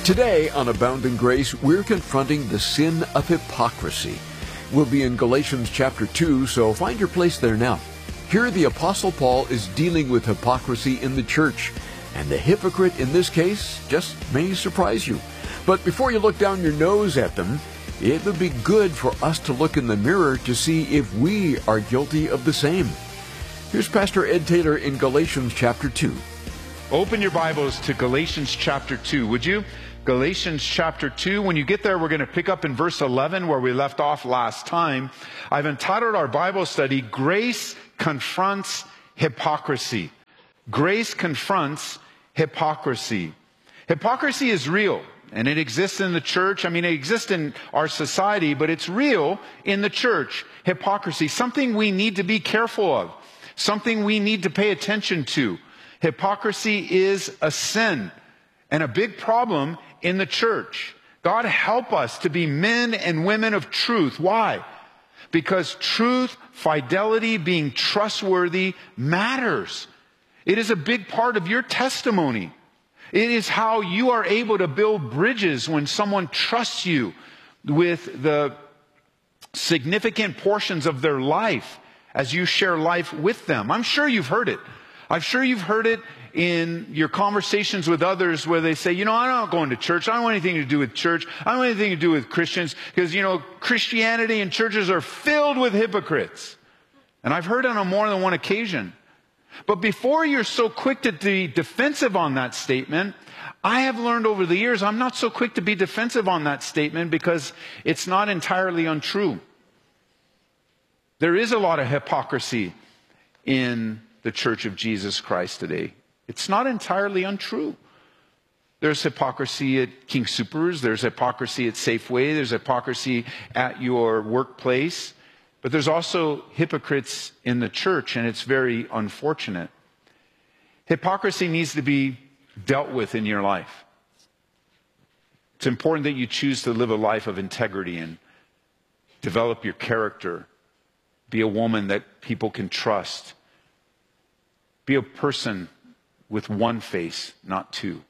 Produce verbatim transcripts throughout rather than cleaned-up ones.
Today on Abounding Grace, we're confronting the sin of hypocrisy. We'll be in Galatians chapter two, so find your place there now. Here the Apostle Paul is dealing with hypocrisy in the church, and the hypocrite in this case just may surprise you. But before you look down your nose at them, it would be good for us to look in the mirror to see if we are guilty of the same. Here's Pastor Ed Taylor in Galatians chapter two. Open your Bibles to Galatians chapter two, would you? Galatians chapter two. When you get there, we're going to pick up in verse eleven where we left off last time. I've entitled our Bible study, Grace Confronts Hypocrisy. Grace confronts hypocrisy. Hypocrisy is real, and it exists in the church. I mean, it exists in our society, but it's real in the church. Hypocrisy, something we need to be careful of, something we need to pay attention to. Hypocrisy is a sin and a big problem in the church. God help us to be men and women of truth. Why? Because truth, fidelity, being trustworthy matters. It is a big part of your testimony. It is how you are able to build bridges when someone trusts you with the significant portions of their life as you share life with them. I'm sure you've heard it. I'm sure you've heard it in your conversations with others where they say, you know, I'm not going to church. I don't want anything to do with church. I don't want anything to do with Christians because, you know, Christianity and churches are filled with hypocrites. And I've heard it on more than one occasion. But before you're so quick to be defensive on that statement, I have learned over the years I'm not so quick to be defensive on that statement because it's not entirely untrue. There is a lot of hypocrisy in the Church of Jesus Christ today. It's not entirely untrue. There's hypocrisy at King Soopers. There's hypocrisy at Safeway. There's hypocrisy at your workplace. But there's also hypocrites in the church, and it's very unfortunate. Hypocrisy needs to be dealt with in your life. It's important that you choose to live a life of integrity and develop your character. Be a woman that people can trust. Be a person with one face, not two.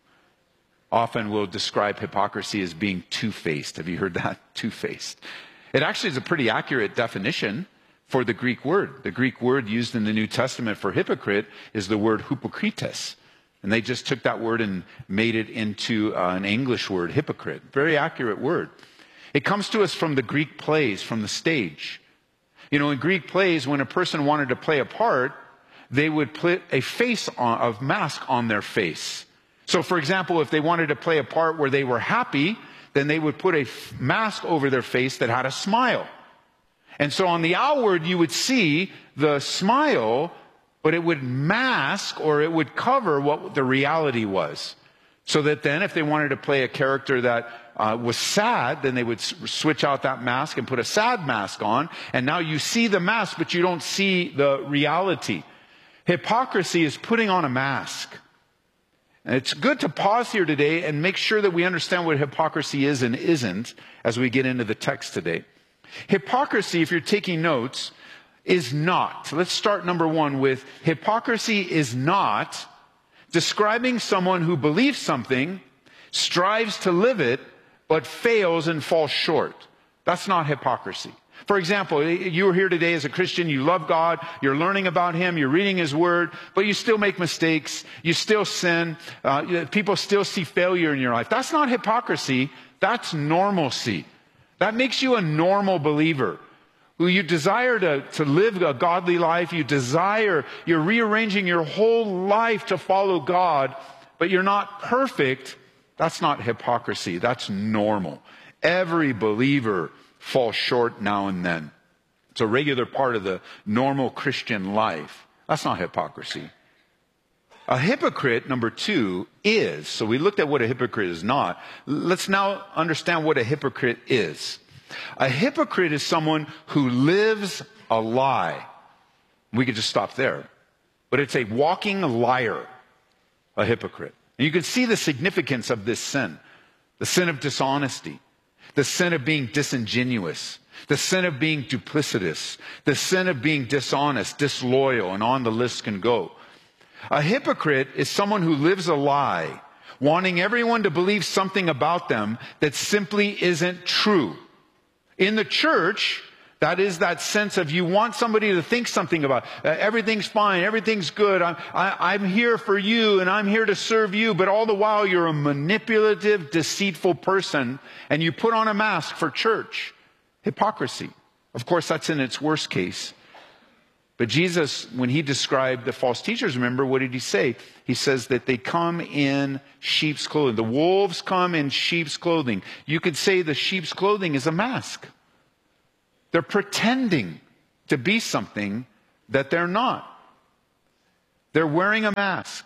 Often we'll describe hypocrisy as being two-faced. Have you heard that? Two-faced. It actually is a pretty accurate definition for the Greek word. The Greek word used in the New Testament for hypocrite is the word hypokrites. And they just took that word and made it into uh, an English word, hypocrite. Very accurate word. It comes to us from the Greek plays, from the stage. You know, in Greek plays, when a person wanted to play a part, they would put a face on, a mask on their face. So, for example, if they wanted to play a part where they were happy, then they would put a f- mask over their face that had a smile. And so on the outward, you would see the smile, but it would mask or it would cover what the reality was. So that then if they wanted to play a character that uh, was sad, then they would s- switch out that mask and put a sad mask on. And now you see the mask, but you don't see the reality. Hypocrisy is putting on a mask. And it's good to pause here today and make sure that we understand what hypocrisy is and isn't as we get into the text today. Hypocrisy, if you're taking notes, is not. Let's start number one with hypocrisy is not describing someone who believes something, strives to live it, but fails and falls short. That's not hypocrisy. For example, you are here today as a Christian, you love God, you're learning about Him, you're reading His Word, but you still make mistakes, you still sin, uh, people still see failure in your life. That's not hypocrisy, that's normalcy. That makes you a normal believer. Who you desire to, to live a godly life, you desire, you're rearranging your whole life to follow God, but you're not perfect. That's not hypocrisy, that's normal. Every believer falls short now and then. It's a regular part of the normal Christian life. That's not hypocrisy. A hypocrite, number two, is, so we looked at what a hypocrite is not. Let's now understand what a hypocrite is. A hypocrite is someone who lives a lie. We could just stop there. But it's a walking liar, a hypocrite. And you can see the significance of this sin. The sin of dishonesty. The sin of being disingenuous, the sin of being duplicitous, the sin of being dishonest, disloyal, and on the list can go. A hypocrite is someone who lives a lie, wanting everyone to believe something about them that simply isn't true. In the church, that is that sense of you want somebody to think something about. Uh, everything's fine, everything's good, I'm, I, I'm here for you and I'm here to serve you, but all the while you're a manipulative, deceitful person and you put on a mask for church. Hypocrisy. Of course, that's in its worst case. But Jesus, when he described the false teachers, remember, what did he say? He says that they come in sheep's clothing. The wolves come in sheep's clothing. You could say the sheep's clothing is a mask. They're pretending to be something that they're not. They're wearing a mask.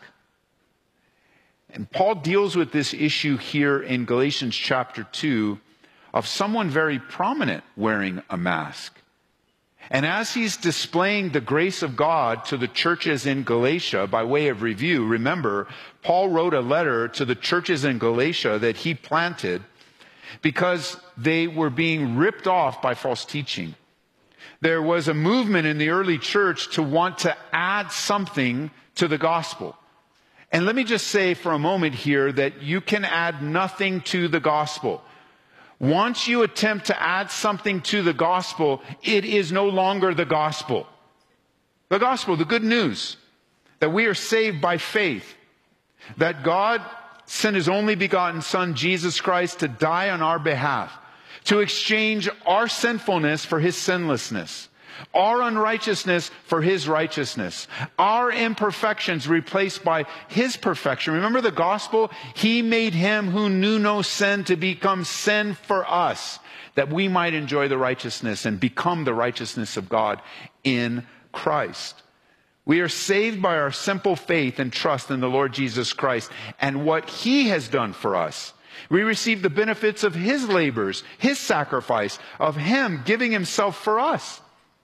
And Paul deals with this issue here in Galatians chapter two of someone very prominent wearing a mask. And as he's displaying the grace of God to the churches in Galatia, by way of review, remember, Paul wrote a letter to the churches in Galatia that he planted because they were being ripped off by false teaching. There was a movement in the early church to want to add something to the gospel. And let me just say for a moment here that you can add nothing to the gospel. Once you attempt to add something to the gospel, it is no longer the gospel. The gospel, the good news, that we are saved by faith, that God sent his only begotten Son, Jesus Christ, to die on our behalf, to exchange our sinfulness for his sinlessness, our unrighteousness for his righteousness, our imperfections replaced by his perfection. Remember the gospel? He made him who knew no sin to become sin for us, that we might enjoy the righteousness and become the righteousness of God in Christ. We are saved by our simple faith and trust in the Lord Jesus Christ and what he has done for us. We receive the benefits of his labors, his sacrifice, of him giving himself for us.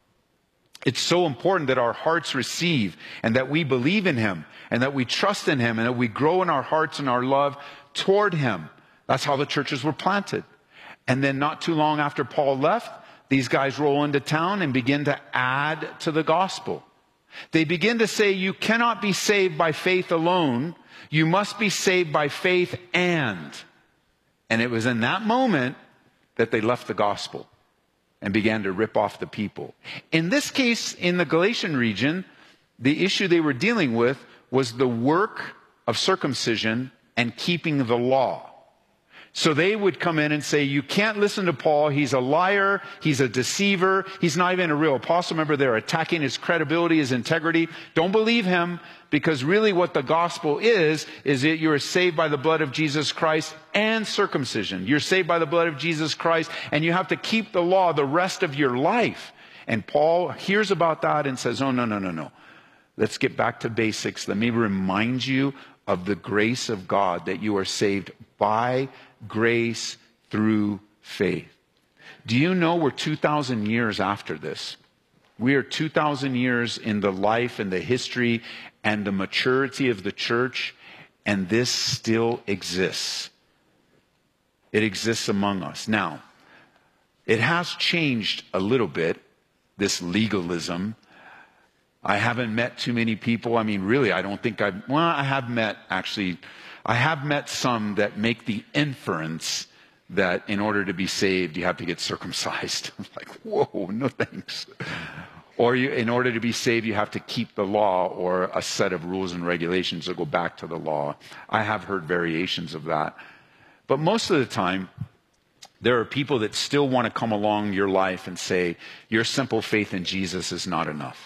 It's so important that our hearts receive and that we believe in him and that we trust in him and that we grow in our hearts and our love toward him. That's how the churches were planted. And then not too long after Paul left, these guys roll into town and begin to add to the gospel. They begin to say you cannot be saved by faith alone. You must be saved by faith and. And it was in that moment that they left the gospel and began to rip off the people. In this case, in the Galatian region, the issue they were dealing with was the work of circumcision and keeping the law. So they would come in and say, you can't listen to Paul. He's a liar. He's a deceiver. He's not even a real apostle. Remember, they're attacking his credibility, his integrity. Don't believe him, because really what the gospel is, is that you are saved by the blood of Jesus Christ and circumcision. You're saved by the blood of Jesus Christ, and you have to keep the law the rest of your life. And Paul hears about that and says, oh, no, no, no, no. Let's get back to basics. Let me remind you of the grace of God, that you are saved by grace through faith. Do you know we're two thousand years after this? We are two thousand years in the life and the history and the maturity of the church, and this still exists. It exists among us. Now, it has changed a little bit, this legalism. I haven't met too many people. I mean, really, I don't think I've, well, I have met, actually, I have met some that make the inference that in order to be saved, you have to get circumcised. I'm like, whoa, no thanks. Or you, in order to be saved, you have to keep the law or a set of rules and regulations that go back to the law. I have heard variations of that. But most of the time, there are people that still want to come along your life and say, your simple faith in Jesus is not enough.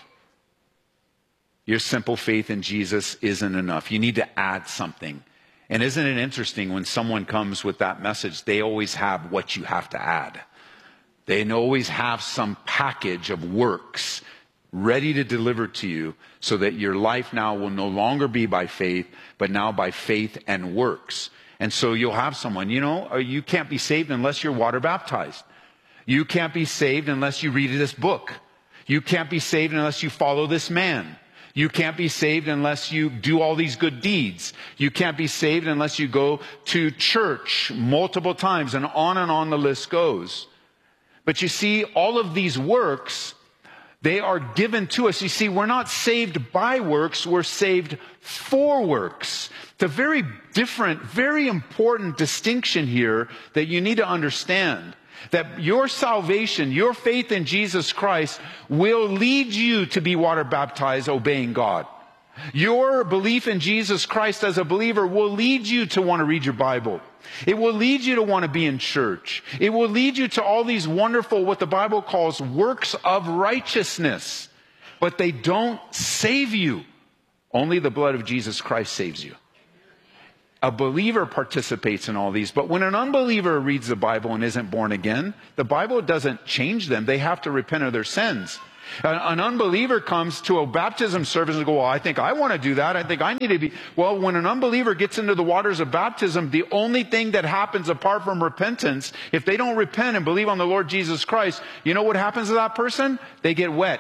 Your simple faith in Jesus isn't enough. You need to add something. And isn't it interesting when someone comes with that message, they always have what you have to add. They always have some package of works ready to deliver to you so that your life now will no longer be by faith, but now by faith and works. And so you'll have someone, you know, you can't be saved unless you're water baptized. You can't be saved unless you read this book. You can't be saved unless you follow this man. You can't be saved unless you do all these good deeds. You can't be saved unless you go to church multiple times, and on and on the list goes. But you see, all of these works, They are given to us. You see, we're not saved by works, we're saved for works. It's a very different, very important distinction here that you need to understand. That your salvation, your faith in Jesus Christ will lead you to be water baptized, obeying God. Your belief in Jesus Christ as a believer will lead you to want to read your Bible. It will lead you to want to be in church. It will lead you to all these wonderful, what the Bible calls works of righteousness. But they don't save you. Only the blood of Jesus Christ saves you. A believer participates in all these. But when an unbeliever reads the Bible and isn't born again, the Bible doesn't change them. They have to repent of their sins. An unbeliever comes to a baptism service and go, well, I think I want to do that. I think I need to be. Well, when an unbeliever gets into the waters of baptism, the only thing that happens apart from repentance, if they don't repent and believe on the Lord Jesus Christ, you know what happens to that person? They get wet.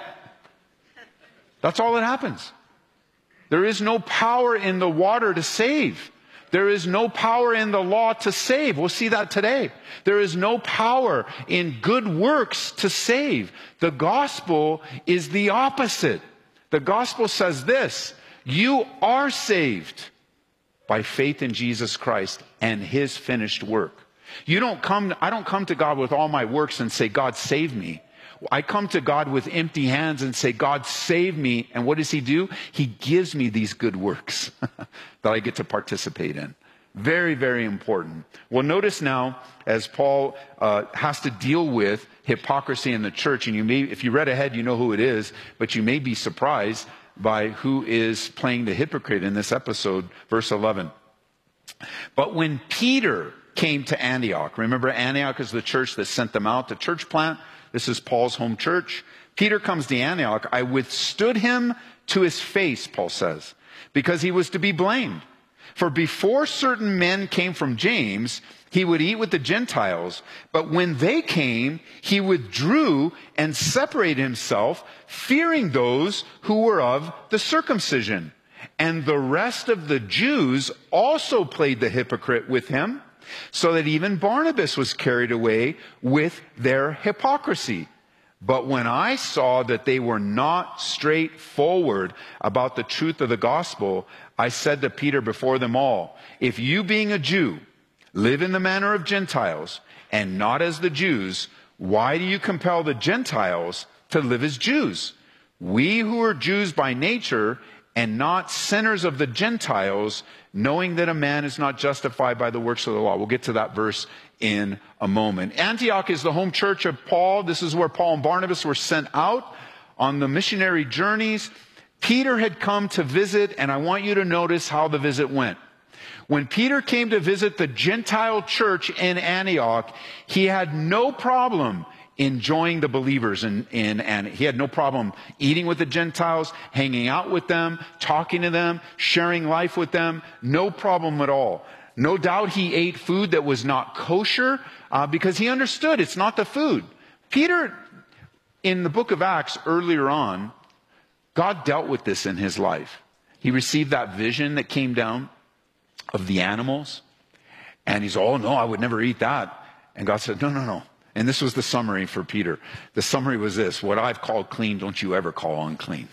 That's all that happens. There is no power in the water to save. There is no power in the law to save. We'll see that today. There is no power in good works to save. The gospel is the opposite. The gospel says this: you are saved by faith in Jesus Christ and his finished work. You don't come, I don't come to God with all my works and say, God, save me. I come to God with empty hands and say, God, save me. And what does he do? He gives me these good works that I get to participate in. Very, very important. Well, notice now, as Paul uh, has to deal with hypocrisy in the church, and you may, if you read ahead, you know who it is, but you may be surprised by who is playing the hypocrite in this episode. Verse eleven. But when Peter came to Antioch, remember Antioch is the church that sent them out, the church plant. This is Paul's home church. Peter comes to Antioch. I withstood him to his face, Paul says, because he was to be blamed. For before certain men came from James, he would eat with the Gentiles. But when they came, he withdrew and separated himself, fearing those who were of the circumcision. And the rest of the Jews also played the hypocrite with him, so that even Barnabas was carried away with their hypocrisy. But when I saw that they were not straightforward about the truth of the gospel, I said to Peter before them all, if you being a Jew live in the manner of Gentiles and not as the Jews, why do you compel the Gentiles to live as Jews? We who are Jews by nature and not sinners of the Gentiles, knowing that a man is not justified by the works of the law. We'll get to that verse in a moment. Antioch is the home church of Paul. This is where Paul and Barnabas were sent out on the missionary journeys. Peter had come to visit, and I want you to notice how the visit went. When Peter came to visit the Gentile church in Antioch, he had no problem enjoying the believers in, in and he had no problem eating with the Gentiles, hanging out with them, talking to them, sharing life with them. No problem at all. No doubt he ate food that was not kosher uh, because he understood it's not the food. Peter, in the book of Acts earlier on, God dealt with this in his life. He received that vision that came down of the animals, and he's, oh no, I would never eat that. And God said, no, no, no. And this was the summary for Peter. The summary was this: what I've called clean, don't you ever call unclean.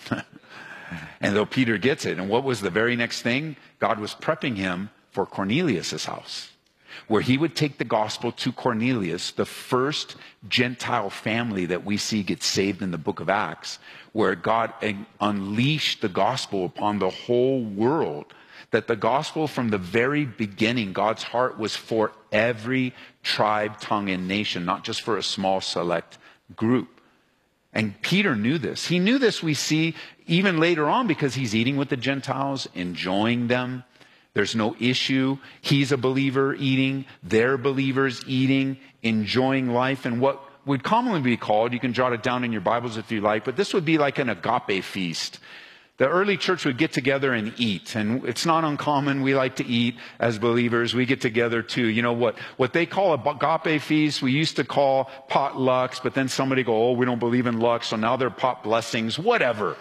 And though Peter gets it, and what was the very next thing? God was prepping him for Cornelius' house, where he would take the gospel to Cornelius, the first Gentile family that we see get saved in the book of Acts, where God unleashed the gospel upon the whole world. That the gospel from the very beginning, God's heart was for every tribe, tongue, and nation, not just for a small select group. And Peter knew this. He knew this, we see, even later on, because he's eating with the Gentiles, enjoying them. There's no issue. He's a believer eating. They're believers eating, enjoying life. And what would commonly be called, you can jot it down in your Bibles if you like, but this would be like an agape feast. The early church would get together and eat, and it's not uncommon. We like to eat as believers. We get together too. You know what, what they call a agape feast, we used to call potlucks, but then somebody go, oh, we don't believe in luck, so now they're pot blessings, whatever.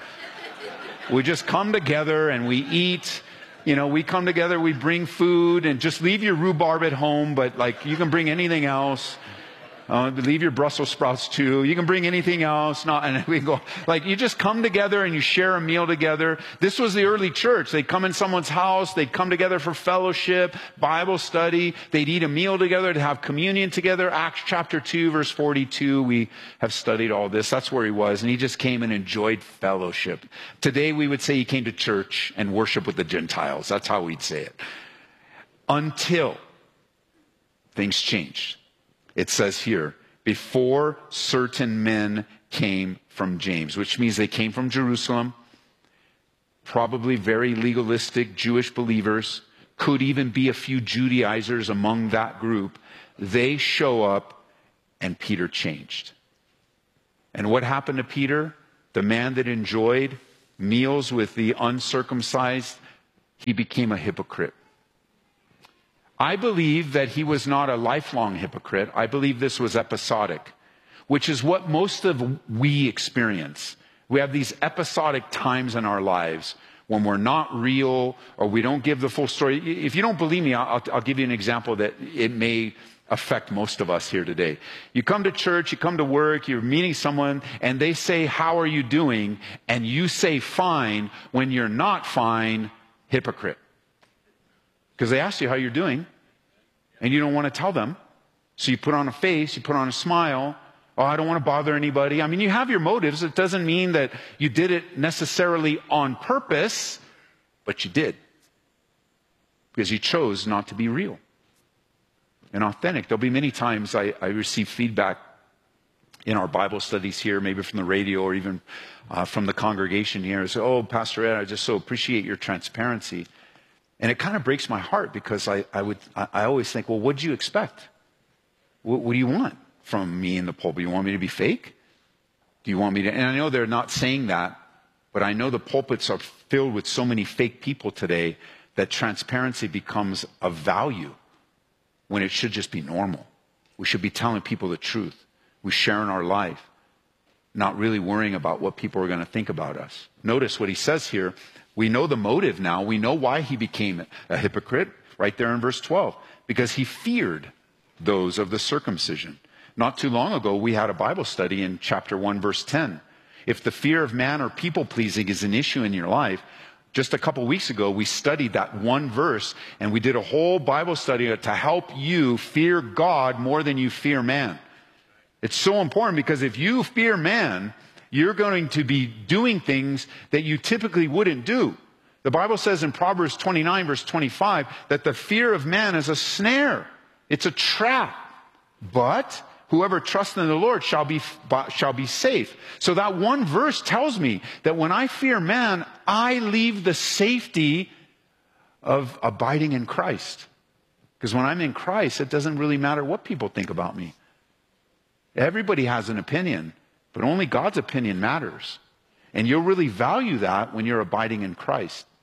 We just come together and we eat. You know, we come together, we bring food, and just leave your rhubarb at home, but like you can bring anything else. Uh, leave your Brussels sprouts too. You can bring anything else. Not, and we go, like, you just come together and you share a meal together. This was the early church. They'd come in someone's house. They'd come together for fellowship, Bible study. They'd eat a meal together, to have communion together. Acts chapter two, verse forty-two. We have studied all this. That's where he was. And he just came and enjoyed fellowship. Today we would say he came to church and worship with the Gentiles. That's how we'd say it. Until things changed. It says here, before certain men came from James, which means they came from Jerusalem, probably very legalistic Jewish believers, could even be a few Judaizers among that group. They show up and Peter changed. And what happened to Peter? The man that enjoyed meals with the uncircumcised, he became a hypocrite. I believe that he was not a lifelong hypocrite. I believe this was episodic, which is what most of we experience. We have these episodic times in our lives when we're not real or we don't give the full story. If you don't believe me, I'll, I'll give you an example that it may affect most of us here today. You come to church, you come to work, you're meeting someone, and they say, "How are you doing?" And you say, "Fine," when you're not fine. Hypocrite. Because they ask you how you're doing, and you don't want to tell them. So you put on a face, you put on a smile. "Oh, I don't want to bother anybody." I mean, you have your motives. It doesn't mean that you did it necessarily on purpose, but you did. Because you chose not to be real and authentic. There'll be many times I, I receive feedback in our Bible studies here, maybe from the radio or even uh, from the congregation here. Say, "Oh, Pastor Ed, I just so appreciate your transparency." And it kind of breaks my heart because I, I would, I, I always think, well, what do you expect? What, what do you want from me in the pulpit? You want me to be fake? Do you want me to, and I know they're not saying that, but I know the pulpits are filled with so many fake people today that transparency becomes a value when it should just be normal. We should be telling people the truth. We share in our life, not really worrying about what people are going to think about us. Notice what he says here. We know the motive now. We know why he became a hypocrite right there in verse twelve. Because he feared those of the circumcision. Not too long ago, we had a Bible study in chapter one, verse ten. If the fear of man or people-pleasing is an issue in your life, just a couple weeks ago, we studied that one verse, and we did a whole Bible study to help you fear God more than you fear man. It's so important because if you fear man, you're going to be doing things that you typically wouldn't do. The Bible says in Proverbs twenty-nine, verse twenty-five, that the fear of man is a snare. It's a trap. But whoever trusts in the Lord shall be, shall be safe. So that one verse tells me that when I fear man, I leave the safety of abiding in Christ. Because when I'm in Christ, it doesn't really matter what people think about me. Everybody has an opinion, but only God's opinion matters. And you'll really value that when you're abiding in Christ.